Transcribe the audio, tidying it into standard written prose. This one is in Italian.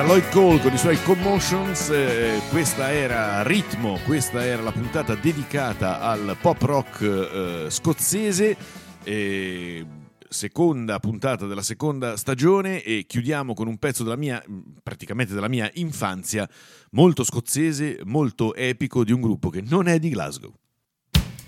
era Lloyd Cole con i suoi Commotions, questa era Ritmo, questa era la puntata dedicata al pop rock scozzese, seconda puntata della seconda stagione, e chiudiamo con un pezzo praticamente della mia infanzia, molto scozzese, molto epico, di un gruppo che non è di Glasgow.